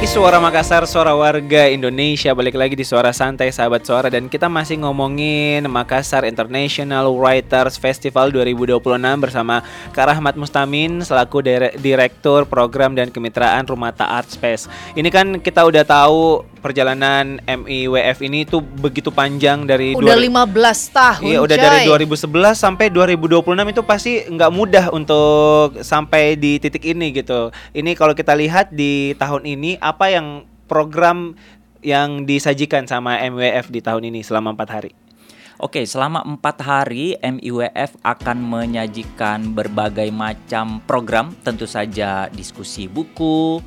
Suara Makassar, suara warga Indonesia. Balik lagi di Suara Santai Sahabat Suara. Dan kita masih ngomongin Makassar International Writers Festival 2026 bersama Kak Rahmat Mustamin selaku Direktur Program dan Kemitraan Rumata Art Space. Ini kan kita udah tahu perjalanan MIWF ini tuh begitu panjang dari udah 15 tahun. Iya, udah dari 2011 sampai 2026 itu pasti nggak mudah untuk sampai di titik ini gitu. Ini kalau kita lihat di tahun ini apa yang program yang disajikan sama MIWF di tahun ini selama 4 hari? Oke, selama 4 hari MIWF akan menyajikan berbagai macam program, tentu saja diskusi buku,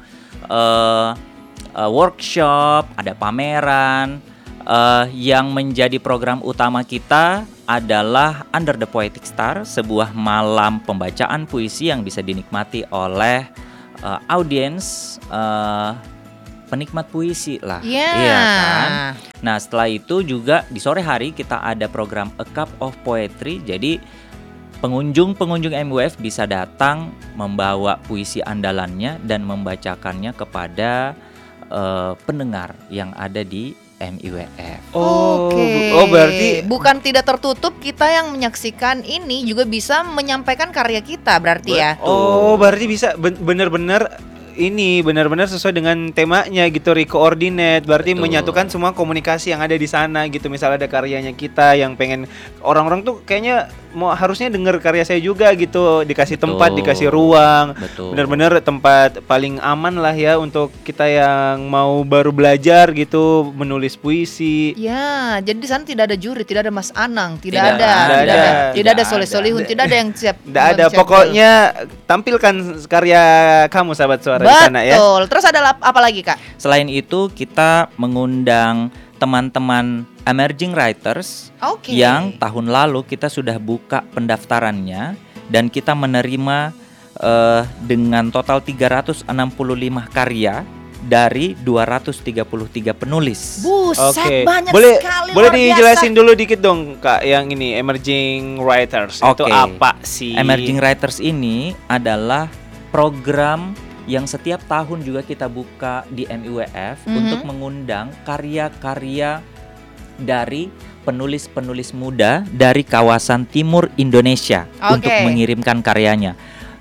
workshop, ada pameran. Yang menjadi program utama kita adalah Under the Poetic Star, sebuah malam pembacaan puisi yang bisa dinikmati oleh audiens penikmat puisi lah, iya kan? Nah, setelah itu juga di sore hari kita ada program A Cup of Poetry. Jadi pengunjung MIWF bisa datang membawa puisi andalannya dan membacakannya kepada pendengar yang ada di MIWF. Oh, berarti bukan tidak tertutup, kita yang menyaksikan ini juga bisa menyampaikan karya kita berarti ya. Oh, berarti bisa benar-benar sesuai dengan temanya gitu, re-coordinate. Berarti menyatukan semua komunikasi yang ada di sana gitu. Misal ada karyanya kita yang pengen orang-orang tuh kayaknya harusnya denger karya saya juga gitu. Dikasih tempat, dikasih ruang. Benar-benar tempat paling aman lah ya untuk kita yang mau baru belajar gitu menulis puisi. Ya, jadi di sana tidak ada juri, tidak ada Mas Anang, tidak ada Soleh Solihun, tidak ada yang siap. Tidak ada, pokoknya tampilkan karya kamu sahabat suara. Betul. Sana, ya? Terus ada apa lagi, Kak? Selain itu kita mengundang teman-teman emerging writers yang tahun lalu kita sudah buka pendaftarannya dan kita menerima dengan total 365 karya dari 233 penulis. Buset, banyak sekali. Boleh dijelasin dulu dikit dong, Kak, yang ini emerging writers itu apa sih? Emerging writers ini adalah program yang setiap tahun juga kita buka di MIWF untuk mengundang karya-karya dari penulis-penulis muda dari kawasan timur Indonesia untuk mengirimkan karyanya,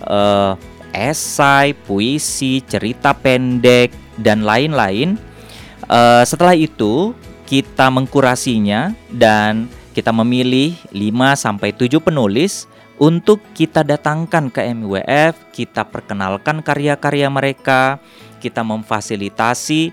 esai, puisi, cerita pendek, dan lain-lain. Setelah itu kita mengkurasinya dan kita memilih 5-7 penulis untuk kita datangkan ke MIWF, kita perkenalkan karya-karya mereka, kita memfasilitasi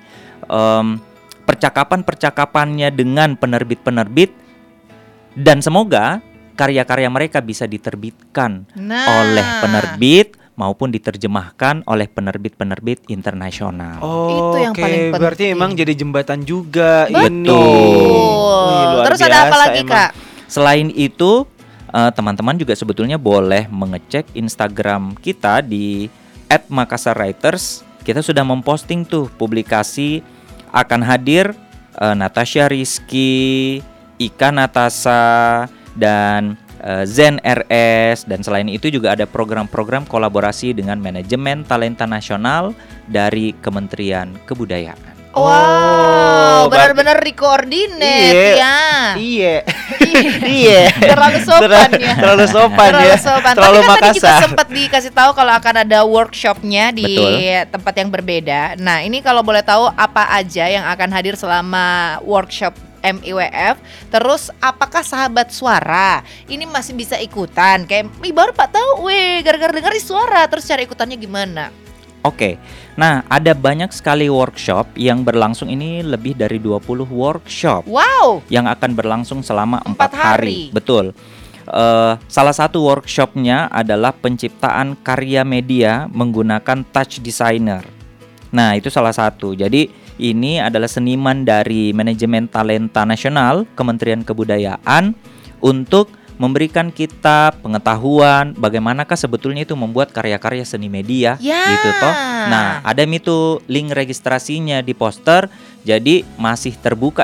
percakapan-percakapannya dengan penerbit-penerbit, dan semoga karya-karya mereka bisa diterbitkan oleh penerbit maupun diterjemahkan oleh penerbit-penerbit internasional. Itu yang paling penting. Berarti emang jadi jembatan juga. Betul. Terus ada apa lagi, Kak? Selain itu, teman-teman juga sebetulnya boleh mengecek Instagram kita di @makassarwriters. Kita sudah memposting tuh publikasi akan hadir Natasha Rizky, Ika Natasa, dan Zen RS. Dan selain itu juga ada program-program kolaborasi dengan manajemen talenta nasional dari Kementerian Kebudayaan. Wow, benar-benar re-coordinate ya. Iya. Terlalu sopan ya. Terlalu sopan. Tapi kan tadi kita sempat dikasih tahu kalau akan ada workshopnya di tempat yang berbeda. Nah, ini kalau boleh tahu apa aja yang akan hadir selama workshop MIWF. Terus apakah sahabat suara ini masih bisa ikutan? Kayak baru Pak tahu, gara-gara dengar suara. Terus cara ikutannya gimana? Oke, nah ada banyak sekali workshop yang berlangsung, ini lebih dari 20 workshop. Wow. Yang akan berlangsung selama 4 hari. Betul. Salah satu workshopnya adalah penciptaan karya media menggunakan touch designer. Nah, itu salah satu. Jadi ini adalah seniman dari manajemen talenta nasional Kementerian Kebudayaan untuk memberikan kita pengetahuan bagaimanakah sebetulnya itu membuat karya-karya seni media gitu toh. Nah, ada itu link registrasinya di poster. Jadi masih terbuka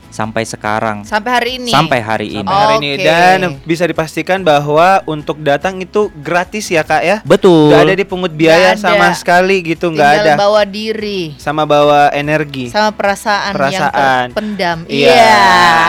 sampai sekarang. Sampai hari ini. Sampai hari ini. Dan bisa dipastikan bahwa untuk datang itu gratis ya Kak ya. Betul. Nggak ada dipungut biaya sama sekali gitu, nggak ada. Tinggal bawa diri. Sama bawa energi. Sama perasaan yang terpendam. Iya.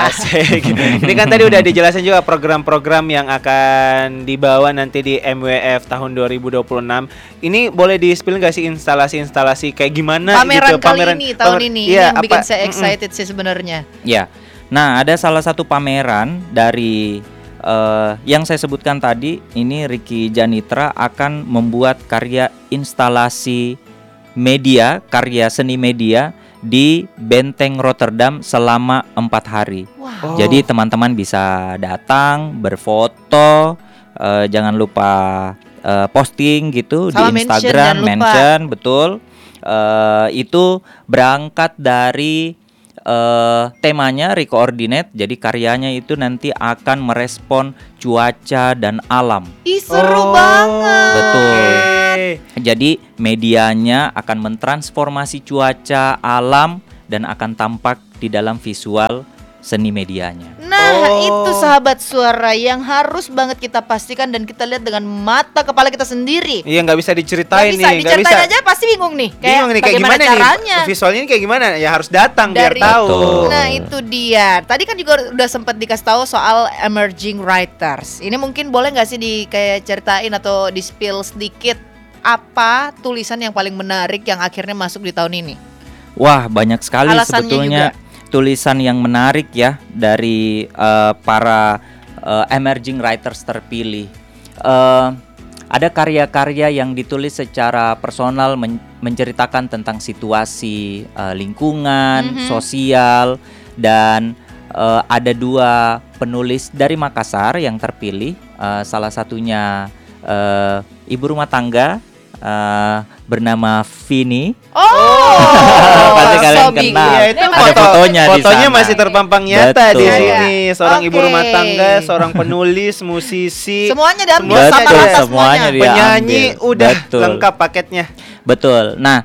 Ini kan tadi udah dijelasin juga program-program yang akan dibawa nanti di MWF tahun 2026. Ini boleh di-spill nggak sih instalasi-instalasi kayak gimana pameran gitu? Pameran kali ini tahun ini yang bikin saya excited sih sebenarnya. Ya, nah ada salah satu pameran dari yang saya sebutkan tadi. Ini Ricky Janitra akan membuat karya instalasi media, karya seni media di Benteng Rotterdam selama 4 hari. Wow. Jadi teman-teman bisa datang, berfoto, jangan lupa posting gitu sama di Instagram, mention betul. Itu berangkat dari temanya Recoordinate. Jadi karyanya itu nanti akan merespon cuaca dan alam. Seru banget. Betul. Jadi medianya akan mentransformasi cuaca, alam, dan akan tampak di dalam visual seni medianya. Nah, itu sahabat suara yang harus banget kita pastikan dan kita lihat dengan mata kepala kita sendiri. Iya, nggak bisa diceritain nih, nggak bisa. Aja pasti bingung nih. Kayak gimana caranya? Nih, visualnya kayak gimana? Ya harus datang biar tahu. Nah, itu dia. Tadi kan juga udah sempat dikasih tahu soal emerging writers. Ini mungkin boleh nggak sih kayak ceritain atau di-spill sedikit apa tulisan yang paling menarik yang akhirnya masuk di tahun ini? Wah, banyak sekali sebetulnya. Juga. Tulisan yang menarik ya dari para emerging writers terpilih. Ada karya-karya yang ditulis secara personal menceritakan tentang situasi lingkungan, sosial, dan ada 2 penulis dari Makassar yang terpilih. Salah satunya ibu rumah tangga bernama Vini. Pasti kalian kenal. Ya, itu ada fotonya di sana. Fotonya masih terpampang nyata. Betul. Di sini. Seorang ibu rumah tangga, seorang penulis, musisi. Semuanya diambil sama rata semuanya. Penyanyi udah lengkap paketnya. Betul. Nah,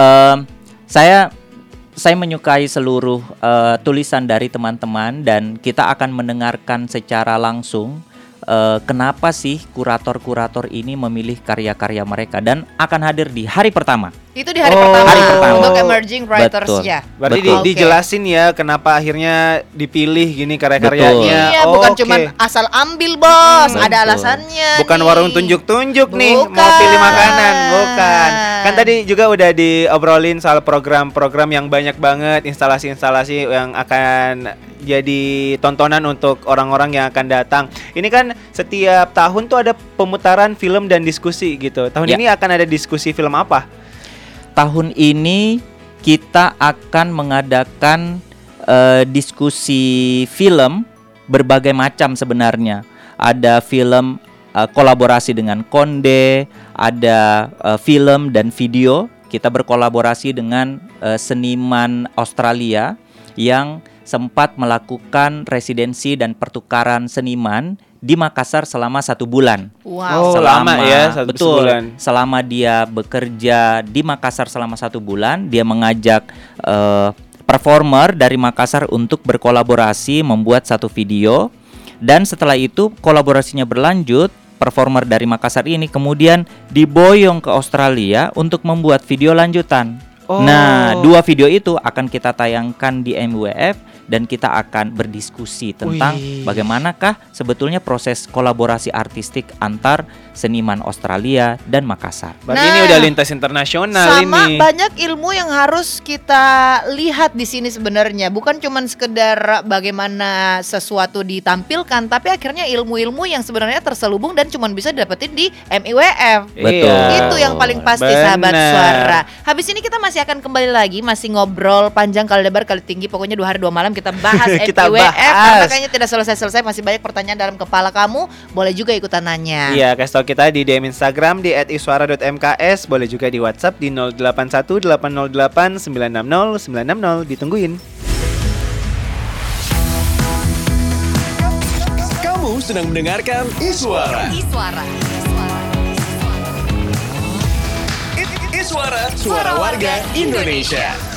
saya menyukai seluruh tulisan dari teman-teman dan kita akan mendengarkan secara langsung kenapa sih kurator-kurator ini memilih karya-karya mereka dan akan hadir di hari pertama. Itu di hari pertama untuk emerging writers ya. Berarti dijelasin ya kenapa akhirnya dipilih gini karya-karyanya. Iya, bukan cuma asal ambil bos, ada alasannya. Bukan nih. Warung tunjuk-tunjuk nih mau pilih makanan, bukan. Kan tadi juga udah diobrolin soal program-program yang banyak banget, instalasi-instalasi yang akan jadi tontonan untuk orang-orang yang akan datang. Ini kan setiap tahun tuh ada pemutaran film dan diskusi gitu. Tahun ini akan ada diskusi film apa? Tahun ini kita akan mengadakan diskusi film berbagai macam sebenarnya. Ada film kolaborasi dengan Konde, ada film dan video. Kita berkolaborasi dengan seniman Australia yang sempat melakukan residensi dan pertukaran seniman di Makassar selama 1 bulan. Wow, lama ya, betul. Sebulan. Selama dia bekerja di Makassar selama 1 bulan, dia mengajak performer dari Makassar untuk berkolaborasi membuat 1 video. Dan setelah itu kolaborasinya berlanjut, performer dari Makassar ini kemudian diboyong ke Australia untuk membuat video lanjutan. Nah, 2 video itu akan kita tayangkan di MWF dan kita akan berdiskusi tentang bagaimanakah sebetulnya proses kolaborasi artistik antar seniman Australia dan Makassar. Berarti ini udah lintas internasional sama ini. Banyak ilmu yang harus kita lihat di sini sebenarnya. Bukan cuma sekedar bagaimana sesuatu ditampilkan, tapi akhirnya ilmu-ilmu yang sebenarnya terselubung dan cuma bisa didapetin di MIWF. Betul. Itu yang paling pasti sahabat suara. Habis ini kita masih akan kembali lagi, masih ngobrol panjang kali lebar kali tinggi. Pokoknya 2 hari 2 malam kita bahas MIWF karena kayaknya tidak selesai-selesai, masih banyak pertanyaan dalam kepala kamu. Boleh juga ikutan nanya. Iya, kasih tau kita di DM Instagram di @iswara.mks, boleh juga di WhatsApp di 081808960960. Ditungguin. Kamu sedang mendengarkan Iswara. Iswara, suara warga Indonesia.